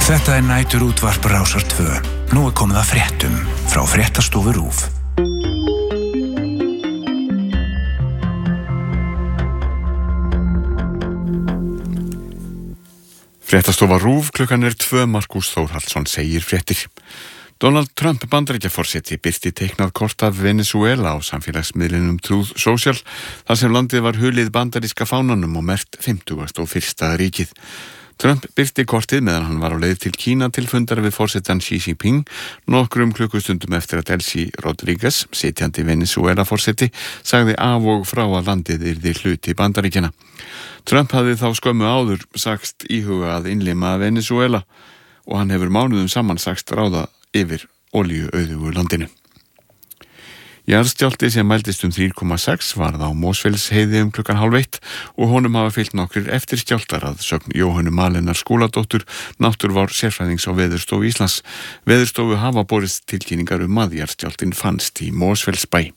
Þetta næturútvarp Rásar 2. Nú komið að fréttum frá Fréttastofu RÚV. Fréttastofa RÚV, klukkan 2, Markús Þórhallsson segir fréttir. Donald Trump Bandaríkjaforseti birti teiknað kort af Venezuela á samfélagsmiðlinum Truth Social, þar sem landið var hulið bandaríska fánanum og merkt 51. ríkið. Trump birti kortið meðan hann var á leið til Kína til fundar við forsetann Xi Jinping nokkrum klukkustundum eftir að Delcy Rodríguez, sitjandi Venezuela-forseti, sagði af og frá að landið yrði hluti Bandaríkjanna. Trump hafði þá skömmu áður sagst íhuga að innlima Venezuela og hann hefur mánuðum saman sagst ráða yfir olíuauðugu landinu. Jarðskjálfti sem mældist 3,6 varð á Mosfellsheiði klukkan 12:30 og honum hafa fylgt nokkrir eftirskjálftar að sögn Jóhönnu Malenar Skúladóttur, náttúruvár sérfræðings á Veðurstofu Íslands. Veðurstofu hafa borist tilkynningar að jarðskjálftinn fannst í Mosfellsbæ.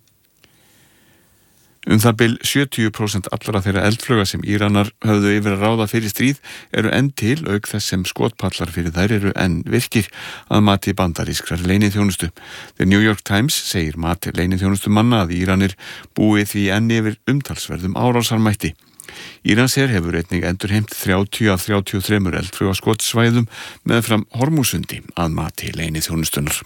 Það bil 70% allra þeirra eldflauga sem Íranar höfðu yfir að ráða fyrir stríð eru enn til, auk þess sem skotpallar fyrir þær eru enn virkir að mati bandarískrar leyniþjónustu. The New York Times segir mati leyniþjónustu manna að Íranir búi því enn yfir umtalsverðum árásarmætti. Íransher hefur einnig endurheimt 30 af 33 eldflaugaskotsvæðum meðfram Hormúsundi að mati leyniþjónustunar.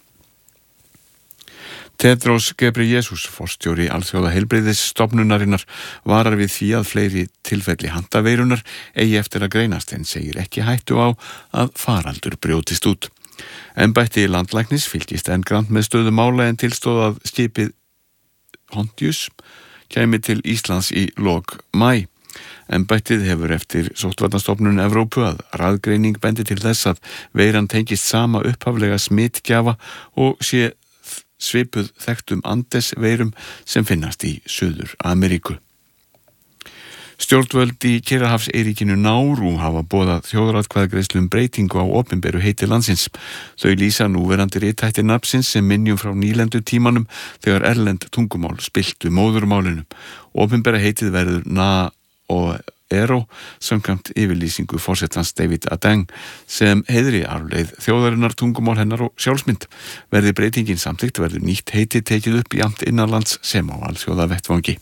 Tedros Ghebreyesus, forstjóri Alþjóðaheilbrigðisstofnunarinnar, varar við því að fleiri tilfelli handaveirunar eigi eftir að greinast en segir ekki hættu á að faraldur brjótist út. Embætti landlæknis fylgist enn grannt með stöðu mála en tilstóð að skipið Pontius kæmi til Íslands í lok maí. Embættið hefur eftir Sóttvarnastofnun Evrópu að raðgreining bendi til þess að veiran tengist sama upphaflega smitgjafa og sé svipuð þekktum Andes-veirum sem finnast í Suður Ameríku. Stjórnvöld í Kyrrahafseyríkinu Nauru hafa boðað þjóðaratkvæðagreiðslu breytingu á opinberu heiti landsins. Þau lýsa núverandi rithætti nafnsins sem minjum frá nýlendu tímanum þegar erlend tungumál spilltu móðurmálinu. Opinbera heitið verður Na og Ero samkvæmt yfirlýsingu forsetans David Adeng sem heiðri arfleið þjóðarinnar, tungumál hennar og sjálfsmynd. Verði breytingin samþykkt verður nýtt heiti tekið upp jafnt innanlands sem á alþjóðavettvangi.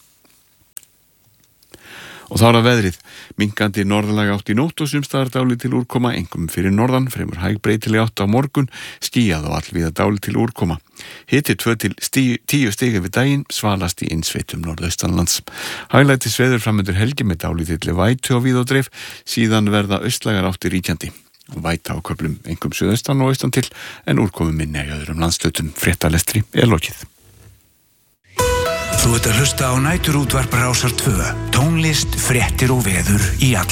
Og þá að veðrið. Minnkandi norðlæg átt í nótt og sumstaðar dálítil úrkoma, einkum fyrir norðan, fremur hæg breytileg átt á morgun, skýjað og allvíða dálítil úrkoma. Hiti 2 til 10 stig yfir daginn, svalast í innsveitum norðaustanlands. Hæglætis veður framundir helgi með dálítilli vætu á víð og dreif, síðan verða austlægar áttir ríkjandi. Væta á köflum einkum suðaustan og austan til, en úrkomu minni í öðrum landshlutum. Fréttalestri lokið. Þú ert að hlusta á næturútvarp Rásar 2. Tónlist, fréttir og veður í